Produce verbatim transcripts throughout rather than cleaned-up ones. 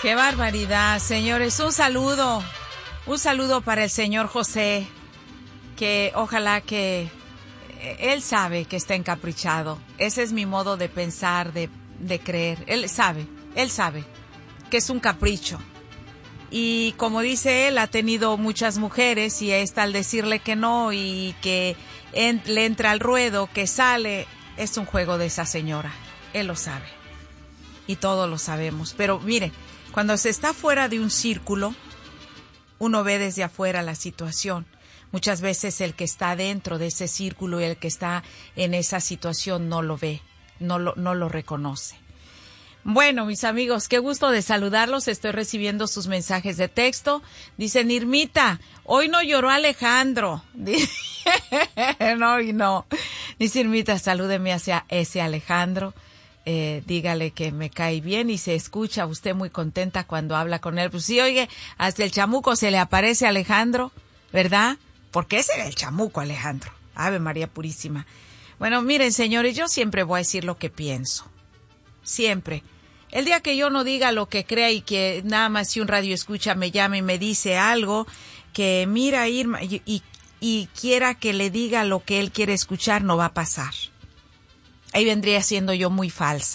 Qué barbaridad, señores. Un saludo, un saludo para el señor José, que ojalá que él sabe que está encaprichado. Ese es mi modo de pensar, de, de creer. Él sabe, él sabe que es un capricho. Y como dice él, ha tenido muchas mujeres y esta al decirle que no y que en, le entra al ruedo, que sale, es un juego de esa señora. Él lo sabe. Y todos lo sabemos. Pero mire, cuando se está fuera de un círculo, uno ve desde afuera la situación. Muchas veces el que está dentro de ese círculo y el que está en esa situación no lo ve, no lo, no lo reconoce. Bueno, mis amigos, qué gusto de saludarlos. Estoy recibiendo sus mensajes de texto. Dice Irmita, hoy no lloró Alejandro. No, y no. Dice Irmita, salúdeme hacia ese Alejandro. Eh, dígale que me cae bien y se escucha usted muy contenta cuando habla con él. Pues sí, oye, hasta el chamuco se le aparece a Alejandro, ¿verdad? Porque ese era el chamuco, Alejandro. Ave María Purísima. Bueno, miren, señores, yo siempre voy a decir lo que pienso. Siempre. El día que yo no diga lo que crea y que nada más si un radio escucha me llame y me dice algo, que mira, Irma, y, y, y quiera que le diga lo que él quiere escuchar, no va a pasar. Ahí vendría siendo yo muy falsa.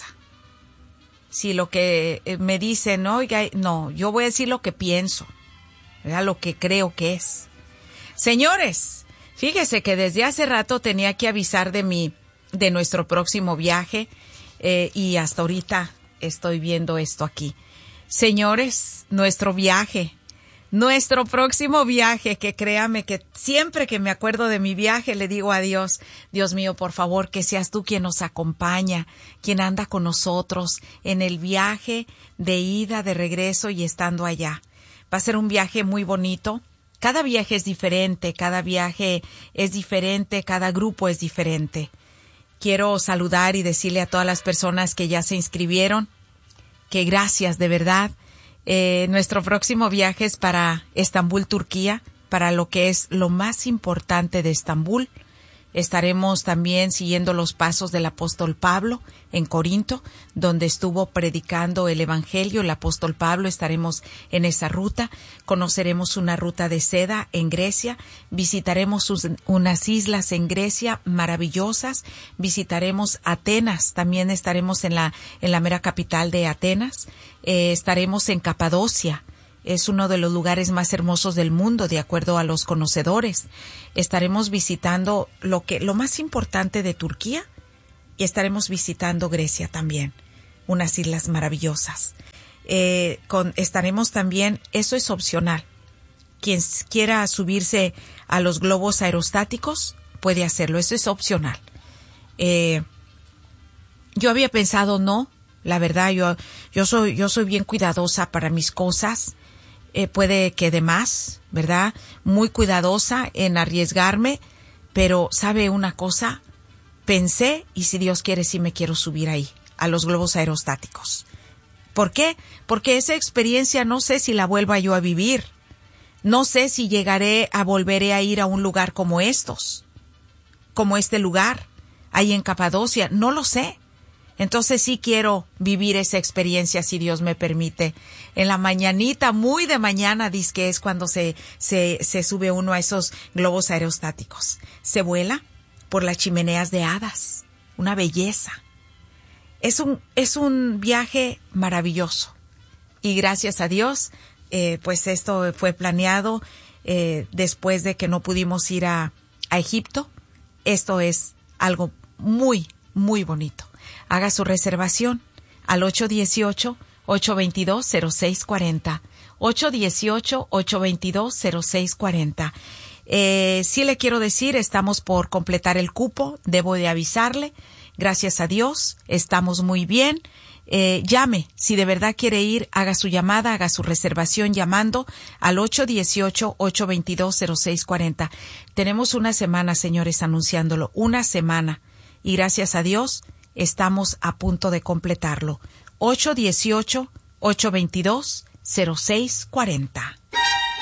Si lo que me dicen, oiga, no, yo voy a decir lo que pienso, ¿verdad? Lo que creo que es. Señores, fíjese que desde hace rato tenía que avisar de mi, de nuestro próximo viaje, eh, y hasta ahorita estoy viendo esto aquí. Señores, nuestro viaje, nuestro próximo viaje, que créame que siempre que me acuerdo de mi viaje le digo a Dios, Dios mío, por favor, que seas tú quien nos acompaña, quien anda con nosotros en el viaje de ida, de regreso y estando allá. Va a ser un viaje muy bonito. Cada viaje es diferente, cada viaje es diferente, cada grupo es diferente. Quiero saludar y decirle a todas las personas que ya se inscribieron que gracias, de verdad. Eh, nuestro próximo viaje es para Estambul, Turquía, para lo que es lo más importante de Estambul. Estaremos también siguiendo los pasos del apóstol Pablo en Corinto, donde estuvo predicando el Evangelio. El apóstol Pablo, estaremos en esa ruta. Conoceremos una ruta de seda en Grecia. Visitaremos sus, unas islas en Grecia maravillosas. Visitaremos Atenas. También estaremos en la, en la mera capital de Atenas. Eh, estaremos en Capadocia. Es uno de los lugares más hermosos del mundo, de acuerdo a los conocedores. Estaremos visitando lo que, lo más importante de Turquía y estaremos visitando Grecia también, unas islas maravillosas. Eh, con, estaremos también, eso es opcional. Quien quiera subirse a los globos aerostáticos puede hacerlo, eso es opcional. Eh, yo había pensado no, la verdad, yo, yo soy, yo soy bien cuidadosa para mis cosas. Eh, puede que de más, ¿verdad? Muy cuidadosa en arriesgarme, pero ¿sabe una cosa? Pensé, y si Dios quiere, sí me quiero subir ahí, a los globos aerostáticos. ¿Por qué? Porque esa experiencia no sé si la vuelva yo a vivir. No sé si llegaré a volveré a ir a un lugar como estos, como este lugar, ahí en Capadocia, no lo sé. Entonces sí quiero vivir esa experiencia si Dios me permite. En la mañanita, muy de mañana, dice que es cuando se, se, se sube uno a esos globos aerostáticos. Se vuela por las chimeneas de hadas. Una belleza. Es un, es un viaje maravilloso. Y gracias a Dios, eh, pues esto fue planeado eh, después de que no pudimos ir a, a Egipto. Esto es algo muy, muy bonito. Haga su reservación al ocho uno ocho, ocho dos dos, cero seis cuatro cero. ocho uno ocho, ocho dos dos, cero seis cuatro cero. Eh, sí le quiero decir, estamos por completar el cupo, debo de avisarle. Gracias a Dios, estamos muy bien. Eh, llame, si de verdad quiere ir, haga su llamada, haga su reservación llamando al ocho uno ocho, ocho dos dos, cero seis cuatro cero. Tenemos una semana, señores, anunciándolo, una semana. Y gracias a Dios, estamos a punto de completarlo. ocho uno ocho, ocho dos dos, cero seis cuatro cero.